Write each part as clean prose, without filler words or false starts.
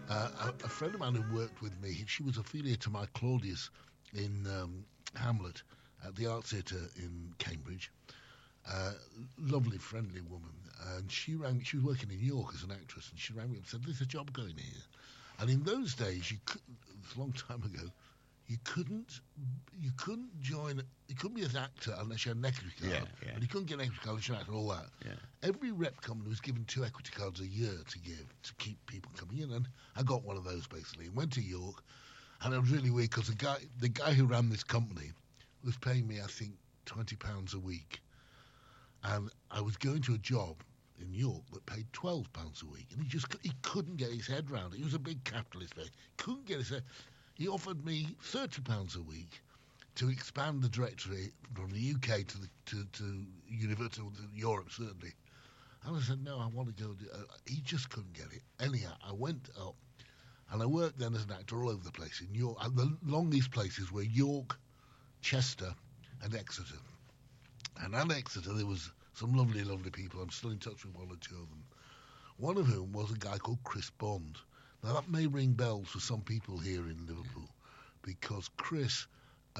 A friend of mine who worked with me, she was affiliated to my Claudius in Hamlet at the Art Theatre in Cambridge. Lovely, friendly woman. And she was working in York as an actress, and she rang me up and said, "There's a job going here." And in those days, it's a long time ago, you couldn't join, you couldn't be an actor unless you had an equity card. Yeah. And you couldn't get an equity card unless you had all that. Yeah. Every rep company was given 2 equity cards a year to give to keep people coming in, and I got one of those basically and went to York. And it was really weird because the guy who ran this company was paying me, I think, £20 a week, and I was going to a job in York that paid £12 a week, and he couldn't get his head round it. He was a big capitalist, but he couldn't get his head. He offered me £30 a week to expand the directory from the UK to Universal, to Europe certainly. And I said, no, I want to go. He just couldn't get it. Anyhow, I went up, and I worked then as an actor all over the place in York. And the longest places were York, Chester, and Exeter. And at Exeter, there was some lovely, lovely people. I'm still in touch with 1 or 2 of them. One of whom was a guy called Chris Bond. Now, that may ring bells for some people here in Liverpool, because Chris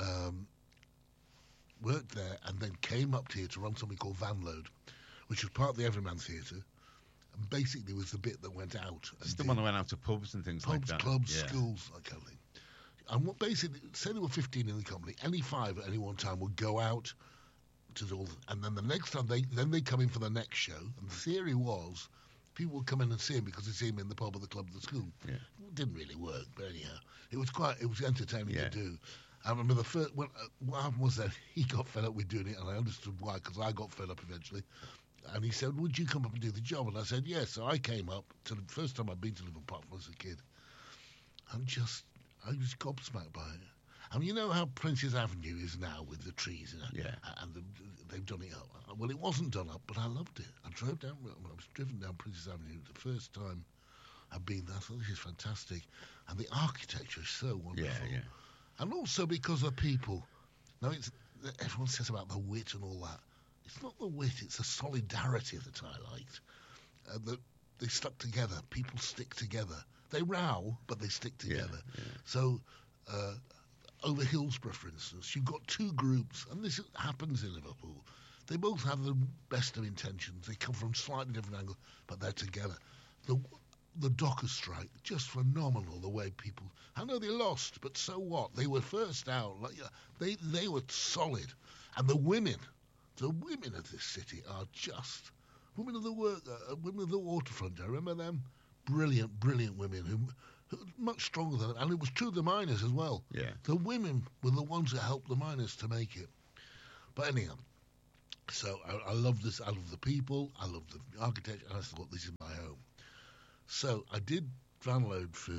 worked there and then came up here to run something called Vanload, which was part of the Everyman Theatre, and basically was the bit that went out. It's the one that went out to pubs and things like that. Pubs, clubs, schools, that kind of thing. And what basically, say there were 15 in the company, any 5 at any one time would go out to do, and then the next time they come in for the next show. And the theory was people would come in and see him because they see him in the pub or the club or the school. Yeah. It didn't really work, but anyhow, it was entertaining to do. I remember what happened was that he got fed up with doing it, and I understood why, because I got fed up eventually. And he said, "Would you come up and do the job?" And I said, "Yes." So I came up to the first time I'd been to Liverpool apart from as a kid. I was gobsmacked by it. I mean, you know how Prince's Avenue is now with the trees, and they've done it up. Well, it wasn't done up, but I loved it. I was driven down Prince's Avenue the first time I'd been there. I thought, this is fantastic. And the architecture is so wonderful. Yeah. And also because of people. Now, everyone says about the wit and all that. It's not the wit, it's the solidarity that I liked. That they stuck together. People stick together. They row, but they stick together. Yeah. So, over Hillsborough, for instance, you've got 2 groups, and this happens in Liverpool. They both have the best of intentions. They come from slightly different angles, but they're together. The Dockers strike, just phenomenal. The way people, I know they lost, but so what? They were first out. They were solid, and the women of this city are just women of the women of the waterfront. I remember them, brilliant women who much stronger than, and it was true of the miners as well. Yeah. The women were the ones that helped the miners to make it. But anyhow, so I love this. I love the people. I love the architecture. And I thought, this is my home. So I did Vanload for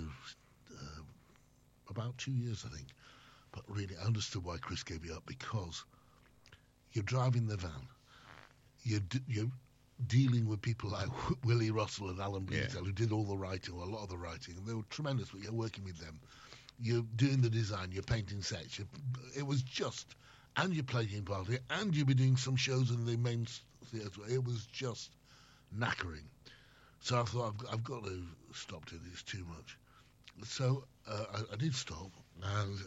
about 2 years, I think. But really, I understood why Chris gave me up, because you're driving the van. You're dealing with people like Willie Russell and Alan Bleasdale, who did all the writing, or a lot of the writing, and they were tremendous, but you're working with them. You're doing the design, you're painting sets. It was just, and you're playing party, and you'll be doing some shows in the main theatre. It was just knackering. So I thought, I've got to stop doing this too much. So I did stop, and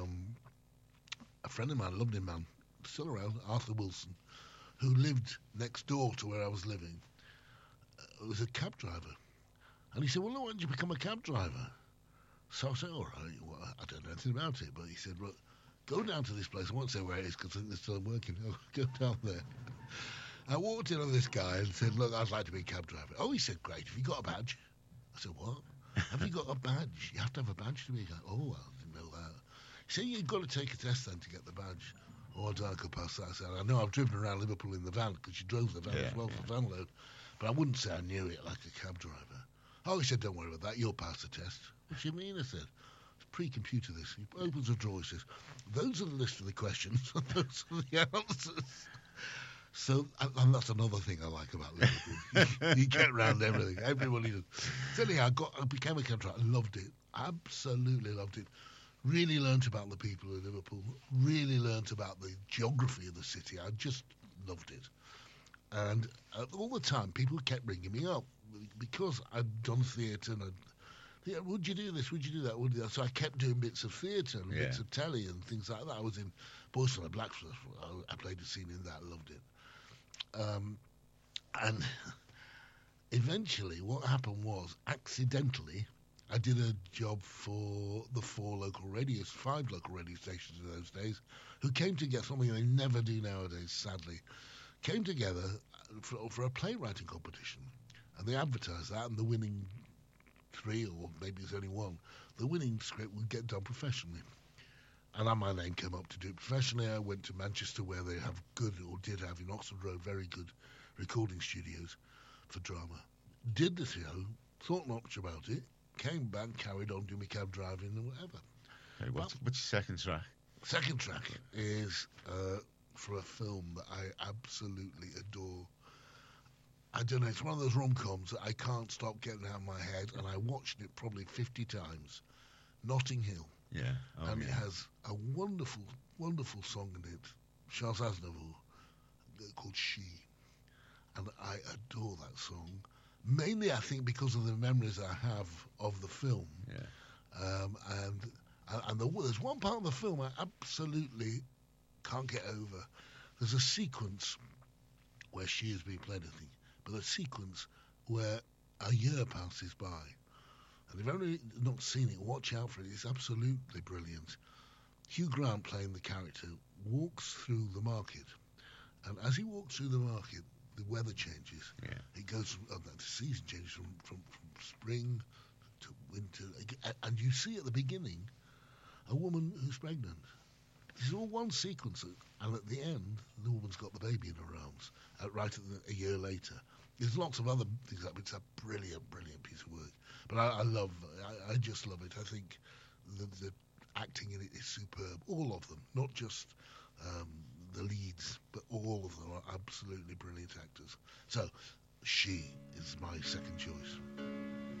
a friend of mine, a lovely man, still around, Arthur Wilson, who lived next door to where I was living, was a cab driver. And he said, "Well, why don't you become a cab driver?" So I said, "All right, well, I don't know anything about it." But he said, "Look, go down to this place." I won't say where it is because I think they're still working. Go down there. I walked in on this guy and said, "Look, I'd like to be a cab driver." "Oh," he said, "great. Have you got a badge?" I said, "What?" "Have you got a badge? You have to have a badge to be a cab." "Oh, I didn't know that." He said, "You've got to take a test then to get the badge." "Oh, I don't know, I could pass that." I said, "I know I've driven around Liverpool in the van," because you drove the van as well for Vanload, but I wouldn't say I knew it like a cab driver. "Oh," he said, "don't worry about that. You'll pass the test." "What do you mean?" I said. "It's pre-computer this." He opens a drawer, he says, "Those are the list of the questions, and those are the answers." So, and that's another thing I like about Liverpool. You get around everything. Everybody does. So anyhow, I became a cab driver. I loved it. Absolutely loved it. Really learnt about the people of Liverpool. Really learnt about the geography of the city. I just loved it. And all the time, people kept ringing me up because I'd done theatre and Yeah, would you do this? Would you do that? Would you? So I kept doing bits of theatre and bits of telly and things like that. I was in Boys on Black. I played a scene in that. Loved it. And eventually, what happened was, accidentally, I did a job for the 5 local radio stations in those days, who came together, something they never do nowadays, sadly, came together for a playwriting competition. And they advertised that, and the winning 3, or maybe it's only 1, the winning script would get done professionally. And my name came up to do it professionally. I went to Manchester, where they have did have in Oxford Road, very good recording studios for drama. Did the show, thought not much about it, came back, carried on doing my cab driving and whatever. Okay, what's your second track? Second track is for a film that I absolutely adore. I don't know, it's one of those rom-coms that I can't stop getting out of my head, and I watched it probably 50 times. Notting Hill. Yeah. And it has a wonderful, wonderful song in it, Charles Aznavour, called She. And I adore that song. Mainly, I think, because of the memories I have of the film. Yeah. And there's one part of the film I absolutely can't get over. There's a sequence where she is being played, I think, but a sequence where a year passes by. And if you've only not seen it, watch out for it. It's absolutely brilliant. Hugh Grant, playing the character, walks through the market. And as he walks through the market, the weather changes. Yeah. It goes the season changes from spring to winter. And you see at the beginning a woman who's pregnant. This is all one sequence. And at the end, the woman's got the baby in her arms, a year later. There's lots of other things like it's a brilliant, brilliant piece of work. But I just love it. I think the acting in it is superb. All of them, not just the leads, but all of them are absolutely brilliant actors. So, She is my second choice.